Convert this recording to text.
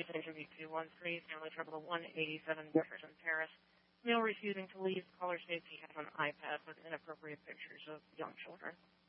Extension B213, family trouble 187 Jefferson Terrace. Male refusing to leave. Caller states he has an iPad with inappropriate pictures of young children.